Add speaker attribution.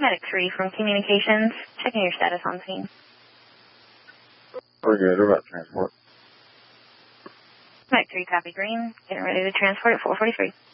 Speaker 1: Medic 3 from Communications, checking your status on scene.
Speaker 2: We're good. We're about to transport.
Speaker 1: Medic 3, copy green. Getting ready to transport at 443.